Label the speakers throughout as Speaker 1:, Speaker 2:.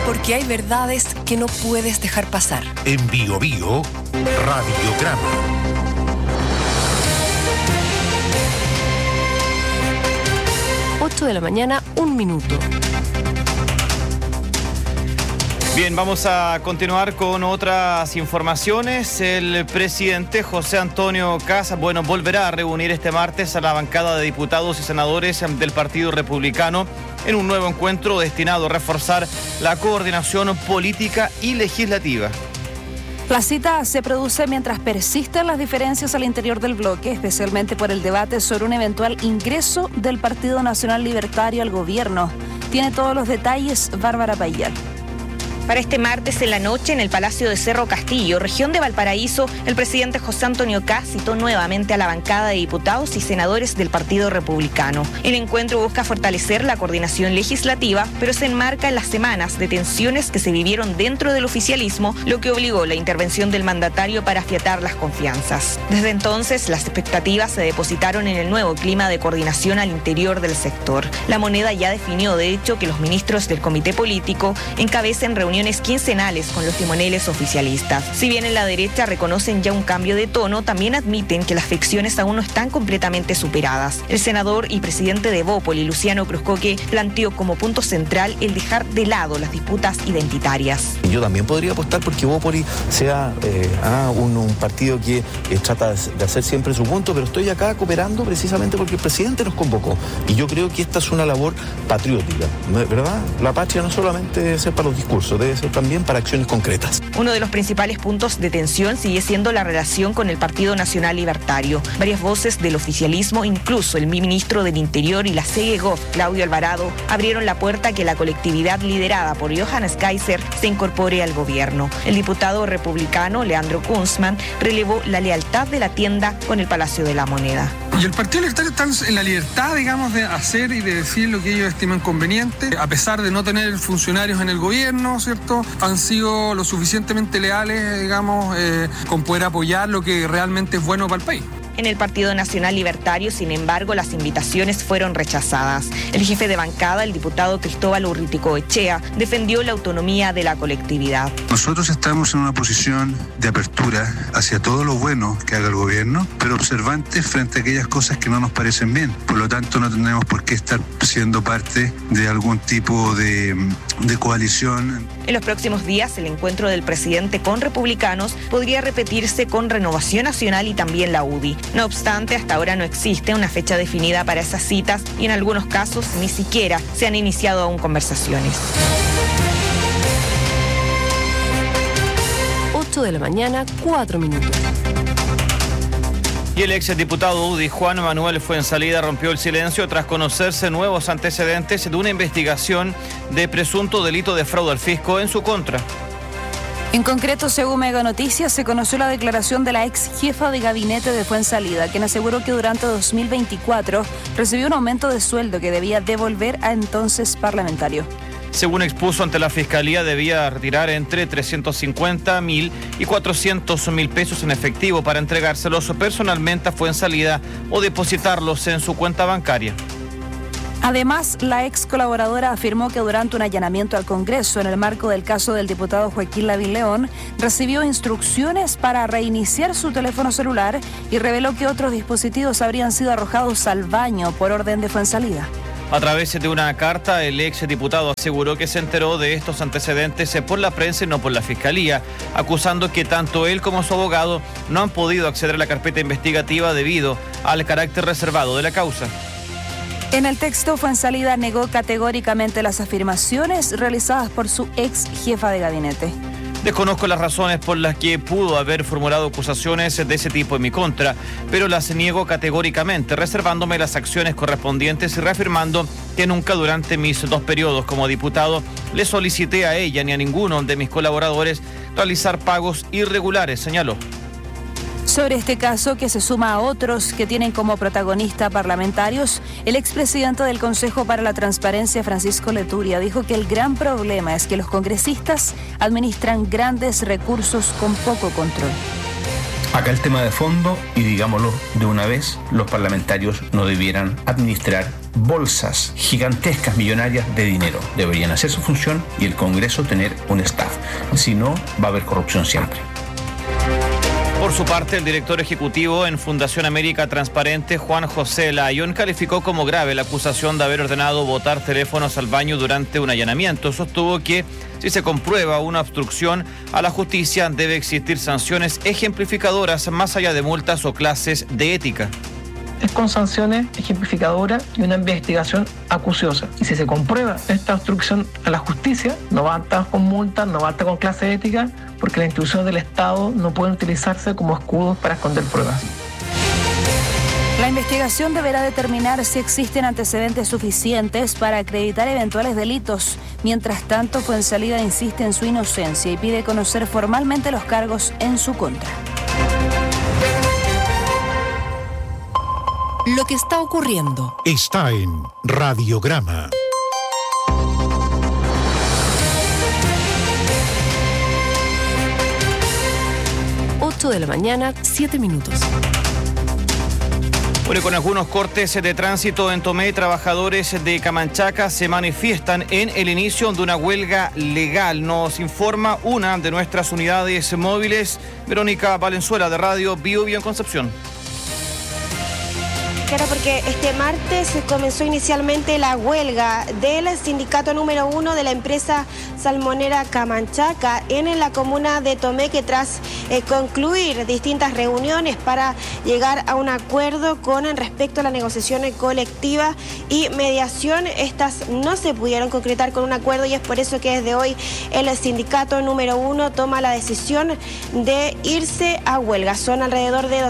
Speaker 1: Porque hay verdades que no puedes dejar pasar.
Speaker 2: En Bio Bio, Radiograma.
Speaker 1: 8 de la mañana, 1 minuto.
Speaker 3: Bien, vamos a continuar con otras informaciones. El presidente José Antonio Kast, volverá a reunir este martes a la bancada de diputados y senadores del Partido Republicano en un nuevo encuentro destinado a reforzar la coordinación política y legislativa.
Speaker 4: La cita se produce mientras persisten las diferencias al interior del bloque, especialmente por el debate sobre un eventual ingreso del Partido Nacional Libertario al gobierno. Tiene todos los detalles Bárbara Payal.
Speaker 5: Para este martes en la noche, en el Palacio de Cerro Castillo, región de Valparaíso, el presidente José Antonio Kast citó nuevamente a la bancada de diputados y senadores del Partido Republicano. El encuentro busca fortalecer la coordinación legislativa, pero se enmarca en las semanas de tensiones que se vivieron dentro del oficialismo, lo que obligó la intervención del mandatario para afiatar las confianzas. Desde entonces, las expectativas se depositaron en el nuevo clima de coordinación al interior del sector. La Moneda ya definió, de hecho, que los ministros del comité político encabecen reuniones quincenales con los timoneles oficialistas. Si bien en la derecha reconocen ya un cambio de tono, también admiten que las fricciones aún no están completamente superadas. El senador y presidente de Bópoli, Luciano Cruzcoque, planteó como punto central el dejar de lado las disputas identitarias.
Speaker 6: Yo también podría apostar porque Bópoli sea un partido que trata de hacer siempre su punto, pero estoy acá cooperando precisamente porque el presidente nos convocó. Y yo creo que esta es una labor patriótica, ¿verdad? La patria no solamente debe ser para los discursos, debe ser también para acciones concretas.
Speaker 5: Uno de los principales puntos de tensión sigue siendo la relación con el Partido Nacional Libertario. Varias voces del oficialismo, incluso el ministro del Interior y la CEGOF, Claudio Alvarado, abrieron la puerta a que la colectividad liderada por Johannes Kaiser se incorpore al gobierno. El diputado republicano Leandro Kunzman relevó la lealtad de la tienda con el Palacio de la Moneda.
Speaker 7: Y el Partido Libertario está en la libertad, digamos, de hacer y de decir lo que ellos estiman conveniente, a pesar de no tener funcionarios en el gobierno, ¿cierto? Han sido lo suficientemente leales, digamos, con poder apoyar lo que realmente es bueno para el país.
Speaker 5: En el Partido Nacional Libertario, sin embargo, las invitaciones fueron rechazadas. El jefe de bancada, el diputado Cristóbal Urruticoechea, defendió la autonomía de la colectividad.
Speaker 8: Nosotros estamos en una posición de apertura hacia todo lo bueno que haga el gobierno, pero observantes frente a aquellas cosas que no nos parecen bien. Por lo tanto, no tenemos por qué estar siendo parte de algún tipo de coalición.
Speaker 5: En los próximos días, el encuentro del presidente con republicanos podría repetirse con Renovación Nacional y también la UDI. No obstante, hasta ahora no existe una fecha definida para esas citas y en algunos casos ni siquiera se han iniciado aún conversaciones.
Speaker 1: 8 de la mañana, 4 minutos.
Speaker 3: Y el exdiputado UDI Juan Manuel Fuenzalida rompió el silencio tras conocerse nuevos antecedentes de una investigación de presunto delito de fraude al fisco en su contra.
Speaker 4: En concreto, según Mega Noticias, se conoció la declaración de la ex jefa de gabinete de Fuenzalida, quien aseguró que durante 2024 recibió un aumento de sueldo que debía devolver a entonces parlamentario.
Speaker 3: Según expuso ante la Fiscalía, debía retirar entre 350.000 y 400.000 pesos en efectivo para entregárselos personalmente a Fuenzalida o depositarlos en su cuenta bancaria.
Speaker 4: Además, la ex colaboradora afirmó que durante un allanamiento al Congreso en el marco del caso del diputado Joaquín Lavín León, recibió instrucciones para reiniciar su teléfono celular y reveló que otros dispositivos habrían sido arrojados al baño por orden de Fuenzalida.
Speaker 3: A través de una carta, el exdiputado aseguró que se enteró de estos antecedentes por la prensa y no por la Fiscalía, acusando que tanto él como su abogado no han podido acceder a la carpeta investigativa debido al carácter reservado de la causa.
Speaker 4: En el texto, Fuenzalida negó categóricamente las afirmaciones realizadas por su ex jefa de gabinete.
Speaker 3: Desconozco las razones por las que pudo haber formulado acusaciones de ese tipo en mi contra, pero las niego categóricamente, reservándome las acciones correspondientes y reafirmando que nunca durante mis 2 periodos como diputado le solicité a ella ni a ninguno de mis colaboradores realizar pagos irregulares, señaló.
Speaker 4: Sobre este caso, que se suma a otros que tienen como protagonista parlamentarios, el expresidente del Consejo para la Transparencia, Francisco Leturia, dijo que el gran problema es que los congresistas administran grandes recursos con poco control.
Speaker 9: Acá el tema de fondo, y digámoslo de una vez, los parlamentarios no debieran administrar bolsas gigantescas, millonarias de dinero. Deberían hacer su función y el Congreso tener un staff. Si no, va a haber corrupción siempre.
Speaker 3: Por su parte, el director ejecutivo en Fundación América Transparente, Juan José Layón, calificó como grave la acusación de haber ordenado botar teléfonos al baño durante un allanamiento. Sostuvo que si se comprueba una obstrucción a la justicia, debe existir sanciones ejemplificadoras más allá de multas o clases de ética.
Speaker 10: Es con sanciones ejemplificadoras y una investigación acuciosa. Y si se comprueba esta obstrucción a la justicia, no basta con multas, no basta con clase ética, porque las instituciones del Estado no pueden utilizarse como escudos para esconder pruebas.
Speaker 4: La investigación deberá determinar si existen antecedentes suficientes para acreditar eventuales delitos. Mientras tanto, Fuenzalida insiste en su inocencia y pide conocer formalmente los cargos en su contra.
Speaker 1: Lo que está ocurriendo
Speaker 2: está en Radiograma.
Speaker 1: de la mañana, 7 minutos.
Speaker 3: Bueno, con algunos cortes de tránsito en Tomé, trabajadores de Camanchaca se manifiestan en el inicio de una huelga legal. Nos informa una de nuestras unidades móviles, Verónica Valenzuela, de Radio Bio Bio en Concepción.
Speaker 11: Claro, porque este martes comenzó inicialmente la huelga del sindicato número 1 de la empresa salmonera Camanchaca en la comuna de Tomé, que tras concluir distintas reuniones para llegar a un acuerdo con respecto a la negociación colectiva y mediación, estas no se pudieron concretar con un acuerdo, y es por eso que desde hoy el sindicato número 1 toma la decisión de irse a huelga. Son alrededor de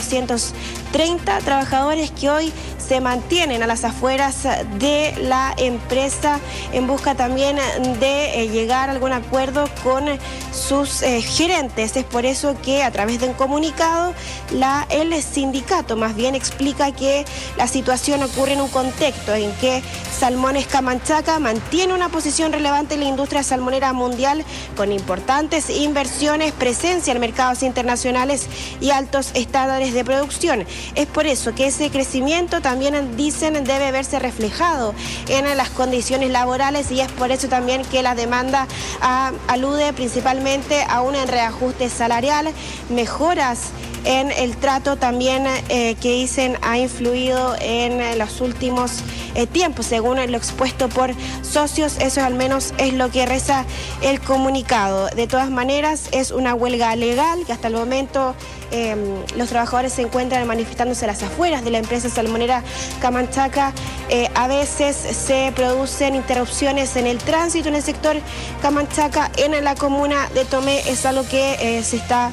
Speaker 11: 230 trabajadores que hoy se mantienen a las afueras de la empresa en busca también de llegar a algún acuerdo con sus gerentes. Es por eso que a través de un comunicado el sindicato más bien explica que la situación ocurre en un contexto en que Salmones Camanchaca mantiene una posición relevante en la industria salmonera mundial con importantes inversiones, presencia en mercados internacionales y altos estándares de producción. Es por eso que ese crecimiento también, dicen, debe verse reflejado en las condiciones laborales, y es por eso también que la demanda alude principalmente a un reajuste salarial, mejoras en el trato también que dicen ha influido en los últimos tiempos, según lo expuesto por socios. Eso al menos es lo que reza el comunicado. De todas maneras, es una huelga legal que hasta el momento los trabajadores se encuentran manifestándose a las afueras de la empresa salmonera Camanchaca. A veces se producen interrupciones en el tránsito en el sector Camanchaca, en la comuna de Tomé. Es algo que se está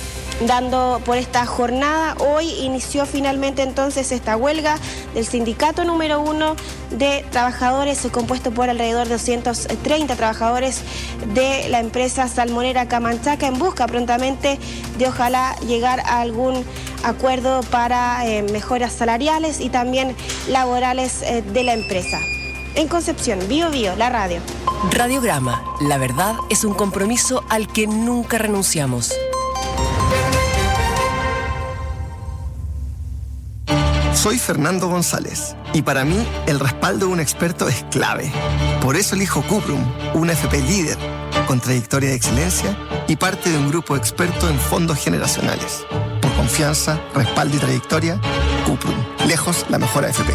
Speaker 11: dando por esta jornada. Hoy inició finalmente entonces esta huelga del sindicato número 1 de trabajadores, compuesto por alrededor de 230 trabajadores de la empresa salmonera Camanchaca, en busca prontamente de ojalá llegar a algún acuerdo para mejoras salariales y también laborales de la empresa. En Concepción, Bio Bio, la radio.
Speaker 1: Radiograma, la verdad es un compromiso al que nunca renunciamos.
Speaker 12: Soy Fernando González y para mí el respaldo de un experto es clave. Por eso elijo Cuprum, una FP líder, con trayectoria de excelencia y parte de un grupo experto en fondos generacionales. Por confianza, respaldo y trayectoria, Cuprum, lejos la mejor AFP.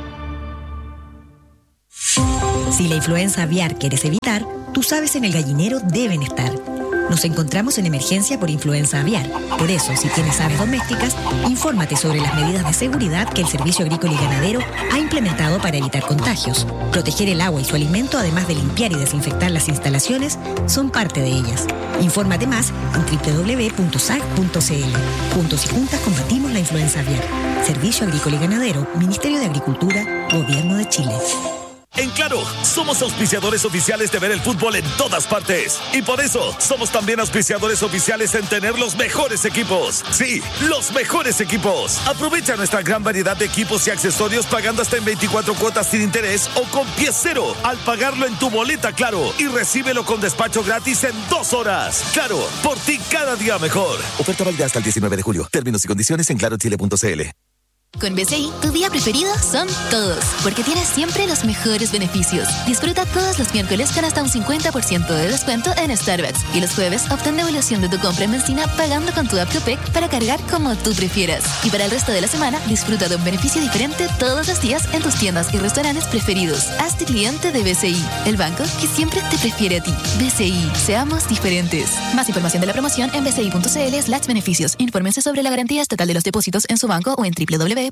Speaker 13: Si la influenza aviar quieres evitar, tú sabes en el gallinero deben estar. Nos encontramos en emergencia por influenza aviar. Por eso, si tienes aves domésticas, infórmate sobre las medidas de seguridad que el Servicio Agrícola y Ganadero ha implementado para evitar contagios. Proteger el agua y su alimento, además de limpiar y desinfectar las instalaciones, son parte de ellas. Infórmate más en www.sag.cl. Juntos y juntas combatimos la influenza aviar. Servicio Agrícola y Ganadero, Ministerio de Agricultura, Gobierno de Chile.
Speaker 14: En Claro, somos auspiciadores oficiales de ver el fútbol en todas partes. Y por eso, somos también auspiciadores oficiales en tener los mejores equipos. Sí, los mejores equipos. Aprovecha nuestra gran variedad de equipos y accesorios pagando hasta en 24 cuotas sin interés o con pie cero al pagarlo en tu boleta Claro. Y recíbelo con despacho gratis en 2 horas. Claro, por ti cada día mejor.
Speaker 15: Oferta válida hasta el 19 de julio. Términos y condiciones en clarochile.cl. Con BCI, tu día preferido son todos, porque tienes siempre los mejores beneficios. Disfruta todos los miércoles con hasta un 50% de descuento en Starbucks. Y los jueves, obtén devolución de tu compra en benzina pagando con tu app Copec para cargar como tú prefieras. Y para el resto de la semana, disfruta de un beneficio diferente todos los días en tus tiendas y restaurantes preferidos. Hazte cliente de BCI, el banco que siempre te prefiere a ti. BCI, seamos diferentes. Más información de la promoción en bci.cl/beneficios. Infórmense sobre la garantía estatal de los depósitos en su banco o en www.cmfchile.cl.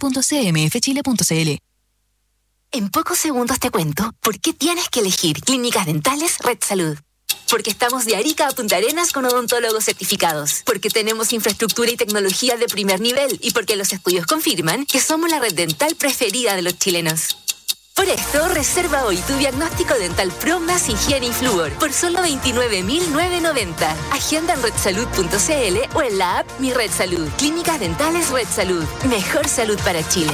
Speaker 16: En pocos segundos te cuento por qué tienes que elegir Clínicas Dentales Red Salud. Porque estamos de Arica a Punta Arenas con odontólogos certificados. Porque tenemos infraestructura y tecnología de primer nivel. Y porque los estudios confirman que somos la red dental preferida de los chilenos. Por esto, reserva hoy tu diagnóstico dental Pro más higiene y flúor por solo 29.990. Agenda en redsalud.cl o en la app Mi Red Salud. Clínicas Dentales Red Salud. Mejor salud para Chile.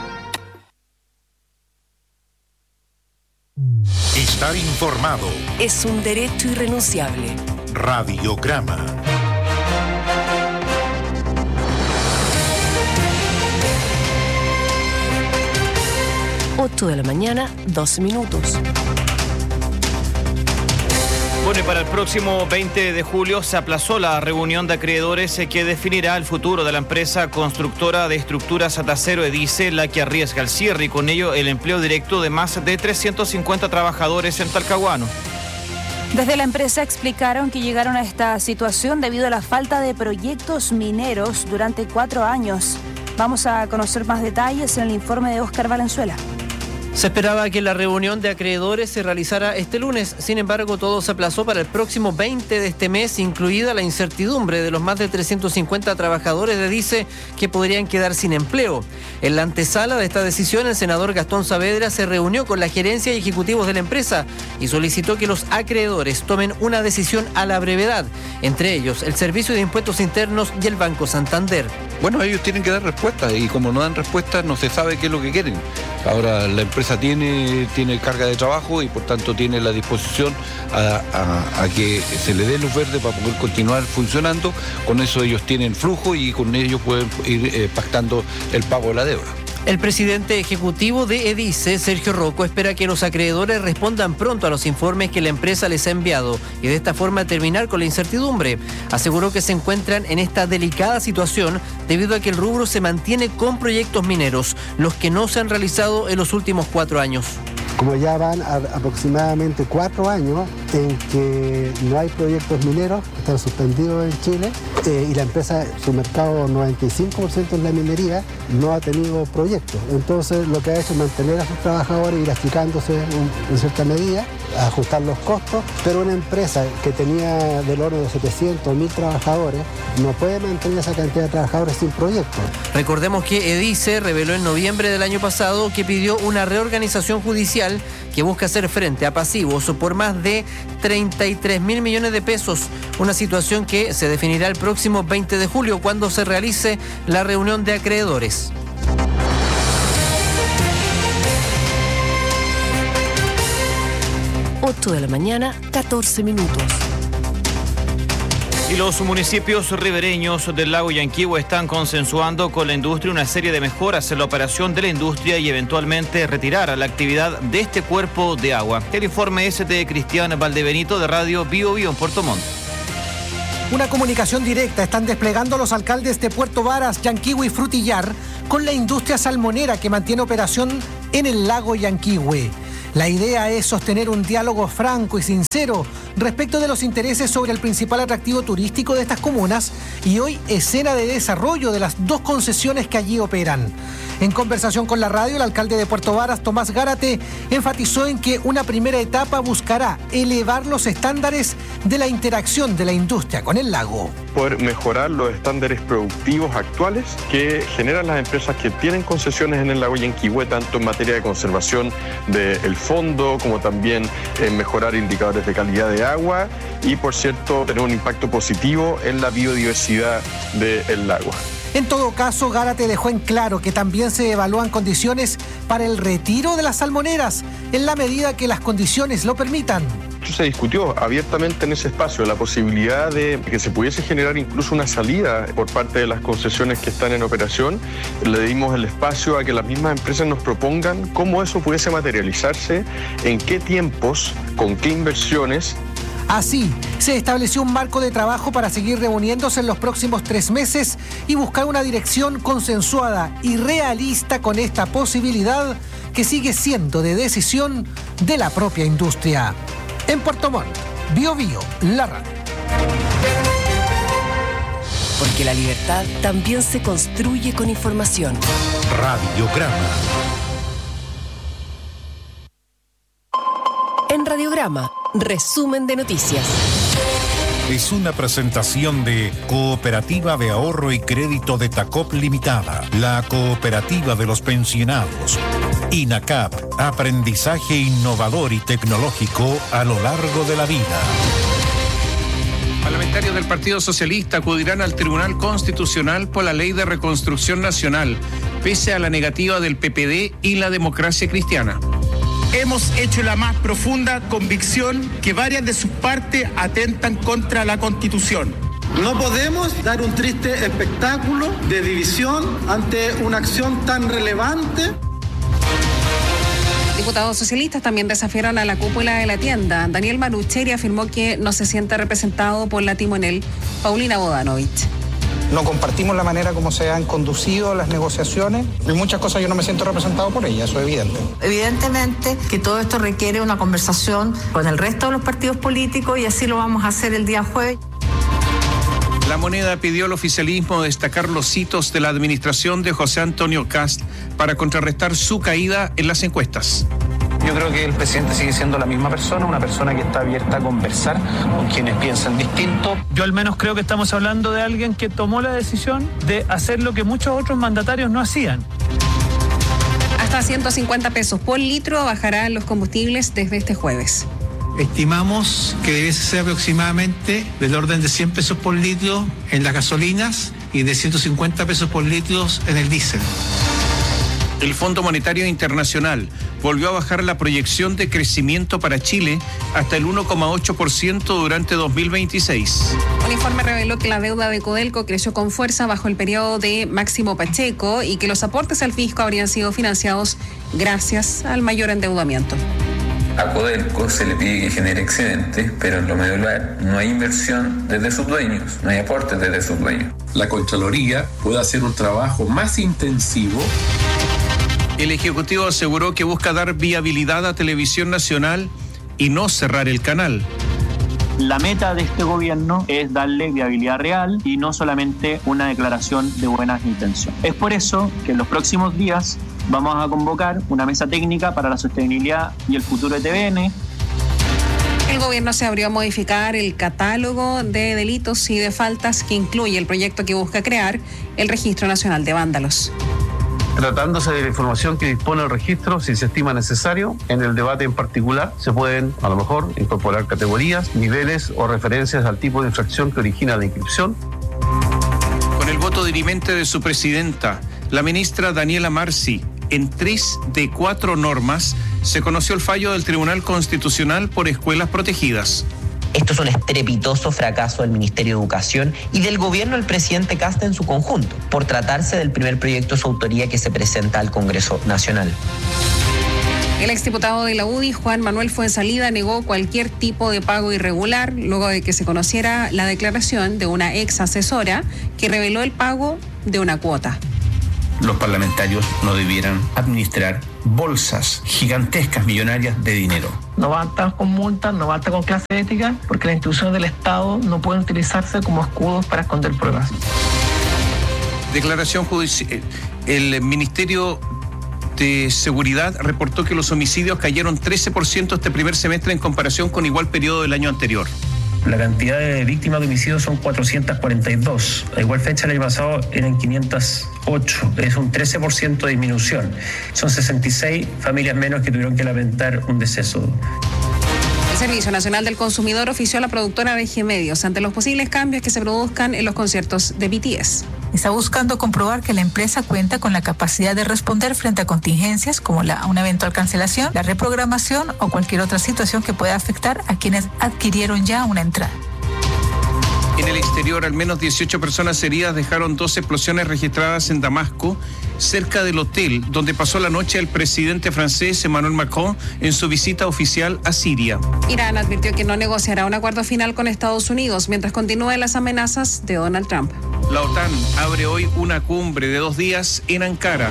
Speaker 2: Estar informado
Speaker 1: es un derecho irrenunciable.
Speaker 2: Radiograma.
Speaker 1: De la mañana, 12 minutos.
Speaker 3: Bueno, y para el próximo 20 de julio se aplazó la reunión de acreedores que definirá el futuro de la empresa constructora de estructuras de acero EDICE, la que arriesga el cierre y con ello el empleo directo de más de 350 trabajadores en Talcahuano.
Speaker 4: Desde la empresa explicaron que llegaron a esta situación debido a la falta de proyectos mineros durante 4 años. Vamos a conocer más detalles en el informe de Óscar Valenzuela.
Speaker 17: Se esperaba que la reunión de acreedores se realizara este lunes, sin embargo todo se aplazó para el próximo 20 de este mes, incluida la incertidumbre de los más de 350 trabajadores de EDICE que podrían quedar sin empleo. En la antesala de esta decisión, el senador Gastón Saavedra se reunió con la gerencia y ejecutivos de la empresa y solicitó que los acreedores tomen una decisión a la brevedad, entre ellos el Servicio de Impuestos Internos y el Banco Santander.
Speaker 18: Bueno, ellos tienen que dar respuestas y como no dan respuestas no se sabe qué es lo que quieren. Ahora la empresa tiene carga de trabajo y por tanto tiene la disposición a que se le dé luz verde para poder continuar funcionando. Con eso ellos tienen flujo y con ellos pueden ir pactando el pago de la deuda.
Speaker 17: El presidente ejecutivo de EDICE, Sergio Rocco, espera que los acreedores respondan pronto a los informes que la empresa les ha enviado y de esta forma terminar con la incertidumbre. Aseguró que se encuentran en esta delicada situación debido a que el rubro se mantiene con proyectos mineros, los que no se han realizado en los últimos 4 años.
Speaker 19: Como ya van aproximadamente 4 años en que no hay proyectos mineros, están suspendidos en Chile, y la empresa, su mercado 95% en la minería, no ha tenido proyectos. Entonces lo que ha hecho es mantener a sus trabajadores, ir achicándose en cierta medida, ajustar los costos, pero una empresa que tenía del orden de 700, 1.000 trabajadores, no puede mantener esa cantidad de trabajadores sin proyectos.
Speaker 17: Recordemos que EDICE reveló en noviembre del año pasado que pidió una reorganización judicial que busca hacer frente a pasivos por más de 33.000 millones de pesos, una situación que se definirá el próximo 20 de julio cuando se realice la reunión de acreedores.
Speaker 1: De la mañana, 14 minutos.
Speaker 3: Y los municipios ribereños del lago Yanquihue están consensuando con la industria una serie de mejoras en la operación de la industria y eventualmente retirar la actividad de este cuerpo de agua. El informe es de Cristian Valdebenito de Radio Bio Bio en Puerto Montt.
Speaker 20: Una comunicación directa están desplegando los alcaldes de Puerto Varas, Yanquihue y Frutillar con la industria salmonera que mantiene operación en el lago Yanquihue. La idea es sostener un diálogo franco y sincero respecto de los intereses sobre el principal atractivo turístico de estas comunas y hoy escena de desarrollo de las 2 concesiones que allí operan. En conversación con la radio, el alcalde de Puerto Varas, Tomás Gárate, enfatizó en que una primera etapa buscará elevar los estándares de la interacción de la industria con el lago.
Speaker 21: Poder mejorar los estándares productivos actuales que generan las empresas que tienen concesiones en el lago Yanquihue, tanto en materia de conservación del fondo como también en mejorar indicadores de calidad de agua y, por cierto, tener un impacto positivo en la biodiversidad del lago.
Speaker 20: En todo caso, Gárate dejó en claro que también se evalúan condiciones para el retiro de las salmoneras en la medida que las condiciones lo permitan.
Speaker 21: hecho se discutió abiertamente en ese espacio la posibilidad de que se pudiese generar incluso una salida por parte de las concesiones que están en operación. Le dimos el espacio a que las mismas empresas nos propongan cómo eso pudiese materializarse, en qué tiempos, con qué inversiones.
Speaker 20: Así, se estableció un marco de trabajo para seguir reuniéndose en los próximos 3 meses y buscar una dirección consensuada y realista con esta posibilidad que sigue siendo de decisión de la propia industria. En Puerto Montt, Bio Bio, la radio.
Speaker 1: Porque la libertad también se construye con información.
Speaker 2: Radiograma.
Speaker 1: En Radiograma, resumen de noticias.
Speaker 2: Es una presentación de Cooperativa de Ahorro y Crédito de Tacop Limitada, la cooperativa de los pensionados. INACAP, aprendizaje innovador y tecnológico a lo largo de la vida.
Speaker 6: Parlamentarios del Partido Socialista acudirán al Tribunal Constitucional por la Ley de Reconstrucción Nacional, pese a la negativa del PPD y la Democracia Cristiana.
Speaker 22: Hemos hecho la más profunda convicción que varias de sus partes atentan contra la Constitución.
Speaker 23: No podemos dar un triste espectáculo de división ante una acción tan relevante.
Speaker 24: Diputados socialistas también desafiaron a la cúpula de la tienda. Daniel Marucheri afirmó que no se siente representado por la timonel Paulina Bodanovich.
Speaker 25: No compartimos la manera como se han conducido las negociaciones. En muchas cosas yo no me siento representado por ella, eso es evidente.
Speaker 26: Evidentemente que todo esto requiere una conversación con el resto de los partidos políticos y así lo vamos a hacer el día jueves.
Speaker 6: La Moneda pidió al oficialismo destacar los hitos de la administración de José Antonio Kast para contrarrestar su caída en las encuestas.
Speaker 9: Yo creo que el presidente sigue siendo la misma persona, una persona que está abierta a conversar con quienes piensan distinto.
Speaker 27: Yo al menos creo que estamos hablando de alguien que tomó la decisión de hacer lo que muchos otros mandatarios no hacían.
Speaker 24: Hasta 150 pesos por litro bajarán los combustibles desde este jueves.
Speaker 22: Estimamos que debe ser aproximadamente del orden de 100 pesos por litro en las gasolinas y de 150 pesos por litro en el diésel.
Speaker 6: El Fondo Monetario Internacional volvió a bajar la proyección de crecimiento para Chile hasta el 1,8% durante 2026.
Speaker 24: Un informe reveló que la deuda de Codelco creció con fuerza bajo el periodo de Máximo Pacheco y que los aportes al fisco habrían sido financiados gracias al mayor endeudamiento.
Speaker 28: A Codelco se le pide que genere excedentes, pero en lo medular no hay inversión desde sus dueños, no hay aportes desde sus dueños.
Speaker 29: La Contraloría puede hacer un trabajo más intensivo.
Speaker 6: El Ejecutivo aseguró que busca dar viabilidad a Televisión Nacional y no cerrar el canal.
Speaker 30: La meta de este gobierno es darle viabilidad real y no solamente una declaración de buenas intenciones. Es por eso que en los próximos días vamos a convocar una mesa técnica para la sostenibilidad y el futuro de TVN.
Speaker 24: El gobierno se abrió a modificar el catálogo de delitos y de faltas que incluye el proyecto que busca crear el Registro Nacional de Vándalos.
Speaker 31: Tratándose de la información que dispone el registro, si se estima necesario, en el debate en particular, se pueden, a lo mejor, incorporar categorías, niveles o referencias al tipo de infracción que origina la inscripción.
Speaker 6: Con el voto dirimente de su presidenta, la ministra Daniela Marcy, en 3 de 4 normas, se conoció el fallo del Tribunal Constitucional por escuelas protegidas.
Speaker 32: Esto es un estrepitoso fracaso del Ministerio de Educación y del gobierno del presidente Kast en su conjunto, por tratarse del primer proyecto de su autoría que se presenta al Congreso Nacional.
Speaker 24: El exdiputado de la UDI, Juan Manuel Fuenzalida, negó cualquier tipo de pago irregular luego de que se conociera la declaración de una ex asesora que reveló el pago de una cuota.
Speaker 9: Los parlamentarios no debieran administrar bolsas gigantescas, millonarias de dinero.
Speaker 10: No basta con multas, no basta con clase ética, porque las instituciones del Estado no pueden utilizarse como escudos para esconder pruebas.
Speaker 6: Declaración judicial. El Ministerio de Seguridad reportó que los homicidios cayeron 13% este primer semestre en comparación con igual periodo del año anterior.
Speaker 30: La cantidad de víctimas de homicidios son 442. A igual fecha el año pasado eran 508. Es un 13% de disminución. Son 66 familias menos que tuvieron que lamentar un deceso.
Speaker 24: El Servicio Nacional del Consumidor ofició a la productora BG Medios ante los posibles cambios que se produzcan en los conciertos de BTS.
Speaker 4: Está buscando comprobar que la empresa cuenta con la capacidad de responder frente a contingencias como una eventual cancelación, la reprogramación o cualquier otra situación que pueda afectar a quienes adquirieron ya una entrada.
Speaker 6: En el exterior, al menos 18 personas heridas dejaron 2 explosiones registradas en Damasco, cerca del hotel donde pasó la noche el presidente francés Emmanuel Macron en su visita oficial a Siria.
Speaker 24: Irán advirtió que no negociará un acuerdo final con Estados Unidos mientras continúen las amenazas de Donald Trump.
Speaker 6: La OTAN abre hoy una cumbre de 2 días en Ankara.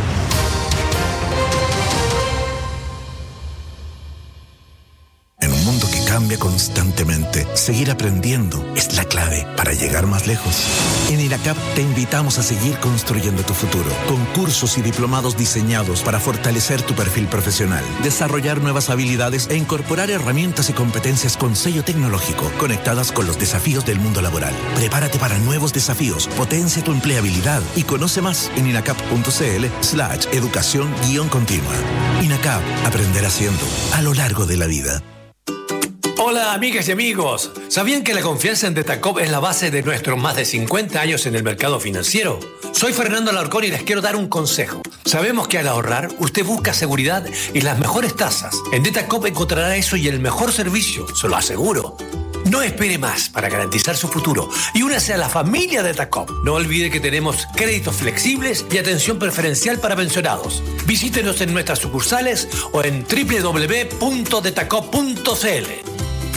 Speaker 5: En un mundo que cambia constantemente, seguir aprendiendo es la clave para llegar más lejos. En INACAP te invitamos a seguir construyendo tu futuro, con cursos y diplomados diseñados para fortalecer tu perfil profesional, desarrollar nuevas habilidades e incorporar herramientas y competencias con sello tecnológico, conectadas con los desafíos del mundo laboral. Prepárate para nuevos desafíos, potencia tu empleabilidad y conoce más en inacap.cl/educación-continua. INACAP, aprender haciendo, a lo largo de la vida.
Speaker 7: Hola amigas y amigos, ¿sabían que la confianza en Detacop es la base de nuestros más de 50 años en el mercado financiero? Soy Fernando Alarcón y les quiero dar un consejo. Sabemos que al ahorrar, usted busca seguridad y las mejores tasas. En Detacop encontrará eso y el mejor servicio, se lo aseguro. No espere más para garantizar su futuro y únase a la familia Detacop. No olvide que tenemos créditos flexibles y atención preferencial para pensionados. Visítenos en nuestras sucursales o en www.detacop.cl.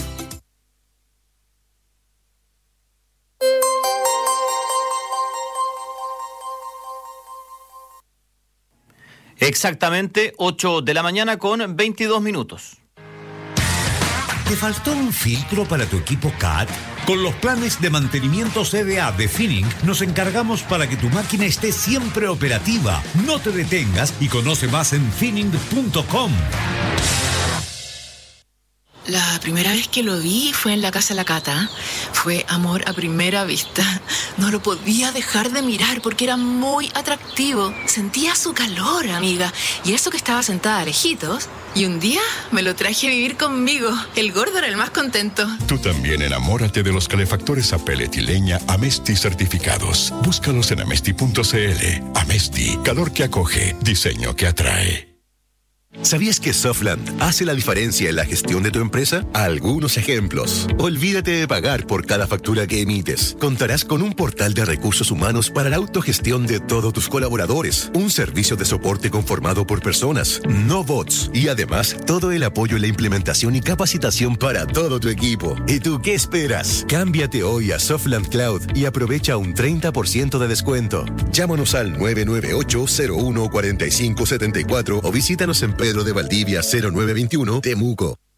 Speaker 3: Exactamente 8 de la mañana con 22 minutos.
Speaker 8: ¿Te faltó un filtro para tu equipo CAT? Con los planes de mantenimiento CDA de Finning nos encargamos para que tu máquina esté siempre operativa. No te detengas y conoce más en finning.com.
Speaker 11: La primera vez que lo vi fue en la casa de la Cata. Fue amor a primera vista. No lo podía dejar de mirar porque era muy atractivo. Sentía su calor, amiga. Y eso que estaba sentada a lejitos. Y un día me lo traje a vivir conmigo. El gordo era el más contento.
Speaker 12: Tú también enamórate de los calefactores a pellet y leña Amesti certificados. Búscalos en amesti.cl. Amesti, calor que acoge, diseño que atrae.
Speaker 13: ¿Sabías que Softland hace la diferencia en la gestión de tu empresa? Algunos ejemplos. Olvídate de pagar por cada factura que emites. Contarás con un portal de recursos humanos para la autogestión de todos tus colaboradores. Un servicio de soporte conformado por personas, no bots. Y además, todo el apoyo en la implementación y capacitación para todo tu equipo. ¿Y tú qué esperas? Cámbiate hoy a Softland Cloud y aprovecha un 30% de descuento. Llámanos al 998-01-4574 o visítanos en Pedro de Valdivia 0921, Temuco.